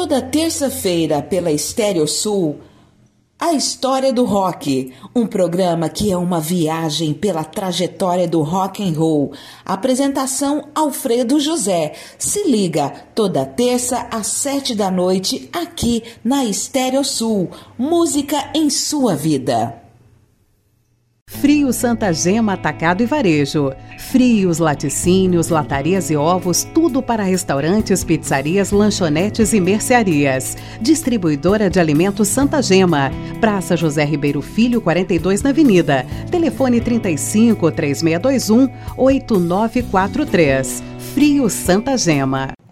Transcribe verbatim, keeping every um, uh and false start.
Toda terça-feira pela Estéreo Sul, A História do Rock, um programa que é uma viagem pela trajetória do rock and roll. Apresentação Alfredo José. Se liga, toda terça às sete da noite, aqui na Estéreo Sul. Música em sua vida. Frio Santa Gema Atacado e Varejo. Frios, laticínios, latarias e ovos, tudo para restaurantes, pizzarias, lanchonetes e mercearias. Distribuidora de alimentos Santa Gema. Praça José Ribeiro Filho, quarenta e dois na Avenida. Telefone trinta e cinco, três seis dois um, oito nove quatro três. Frio Santa Gema.